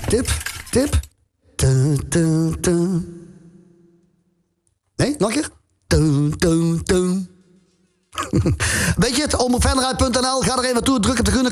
tip. Nee, nog een keer. Weet je het? Omroepvenray.nl. Ga er even naartoe, druk op de groene